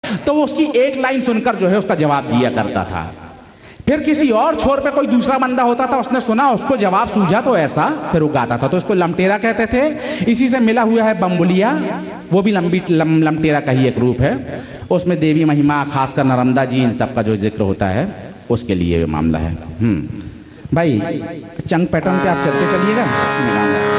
तो वो उसकी एक लाइन सुनकर जो है उसका जवाब दिया करता था। फिर किसी और छोर पे कोई दूसरा बंदा होता था, उसने सुना, उसको जवाब सूझा तो ऐसा, फिर वो गाता था। तो इसको लमटेरा कहते थे। इसी से मिला हुआ है बम्बुलिया, वो भी लमटेरा का ही एक रूप है। उसमें देवी महिमा, खासकर नर्मदा जी, इन सब का जो जिक्र होता है उसके लिए मामला है। भाई चंग पैटर्न पे आप चलते चलिएगा।